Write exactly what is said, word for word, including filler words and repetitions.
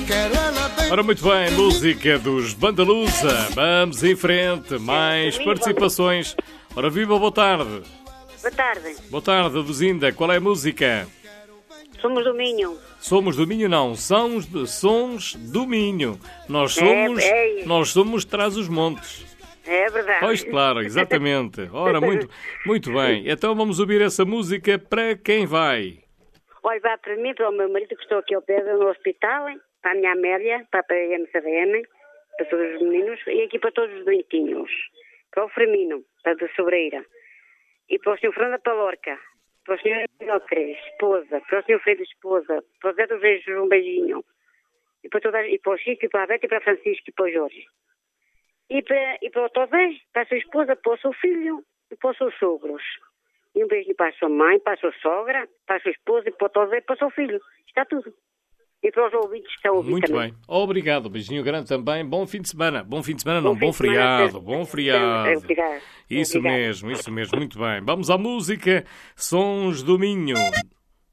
Ora, muito bem, música dos Bandalusa. Vamos em frente, mais participações. Ora, viva, boa tarde. Boa tarde. Boa tarde, Duzinda. Qual é a música? Somos do Minho. Somos do Minho, não. Sons, de, sons do Minho. Nós somos, É, é. nós somos Trás os Montes. É verdade. Pois claro, exatamente. Ora, muito, muito bem. Então vamos ouvir essa música para quem vai? Olha, vai para mim, para o meu marido que estou aqui ao pé do hospital, para a minha Amélia, para a M C D M, para todos os meninos e aqui para todos os doentinhos. Para o Firmino, para a Sobreira. E para o senhor Fernando da Palorca. Para o senhor Pinocres, esposa. Para o senhor Freire, esposa. Para o Zé dos Reis, um beijinho. E para, toda, e para o Chico, e para a Bete, e para a Francisco, e para o Jorge. E para, e para o Todé, para a sua esposa, para o seu filho e para os seus sogros. E um beijinho para a sua mãe, para a sua sogra, para a sua esposa, e para o Todé, e para o seu filho. Está tudo. E para os ouvintes que estão a ouvir Muito também. bem. Obrigado. Beijinho grande também. Bom fim de semana. Bom fim de semana, não. Bom fim Bom de semana. feriado. Bom feriado. Obrigado. Isso Obrigado. mesmo, isso mesmo. Muito bem. Vamos à música Sons do Minho.